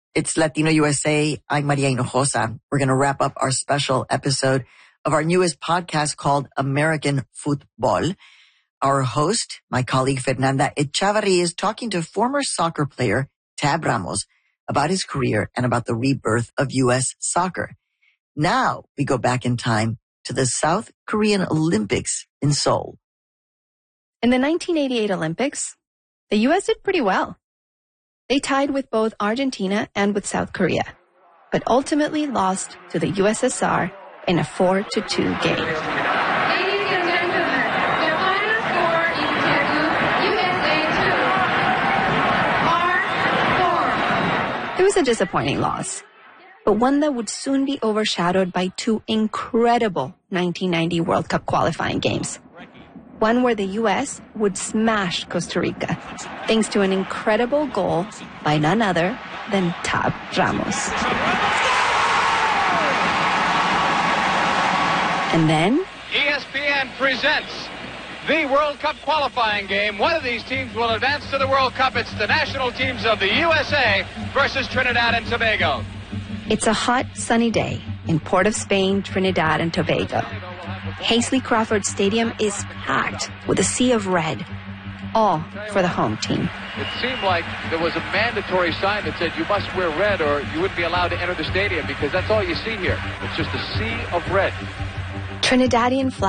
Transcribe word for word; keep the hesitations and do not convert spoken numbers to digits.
It's Latino U S A. I'm Maria Hinojosa. We're going to wrap up our special episode of our newest podcast called American Football. Our host, my colleague Fernanda Echavarri, is talking to former soccer player Tab Ramos about his career and about the rebirth of U S soccer. Now we go back in time to the South Korean Olympics in Seoul. In the nineteen eighty-eight Olympics, the U S did pretty well. They tied with both Argentina and with South Korea, but ultimately lost to the U S S R in a four to two game. Ladies and gentlemen, the final score in Tier two, U S A two, R four. It was a disappointing loss, but one that would soon be overshadowed by two incredible nineteen ninety World Cup qualifying games. One where the U S would smash Costa Rica, thanks to an incredible goal by none other than Tab Ramos. And then E S P N presents the World Cup qualifying game. One of these teams will advance to the World Cup. It's the national teams of the U S A versus Trinidad and Tobago. It's a hot, sunny day in Port of Spain, Trinidad and Tobago. Hasely Crawford Stadium is packed with a sea of red, all for the home team. It seemed like there was a mandatory sign that said you must wear red or you wouldn't be allowed to enter the stadium, because that's all you see here. It's just a sea of red. Trinidadian flag